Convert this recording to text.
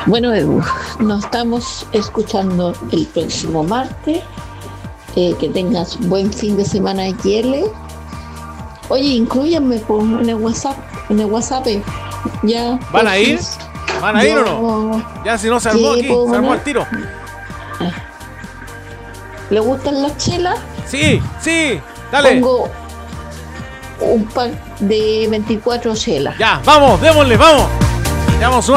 Bueno, Edu, nos estamos escuchando el próximo martes. Que tengas buen fin de semana, XL. Oye, inclúyanme en el WhatsApp, ya. ¿Van a ir? Porfis. ¿Van a ir o no? Yo, Ya si no se armó ¿qué aquí, puedo se armó poner? el tiro. ¿Le gustan las chelas? Sí, sí, dale. Pongo un pack de 24 chelas. Ya, vamos, démosle, vamos. Ya vamos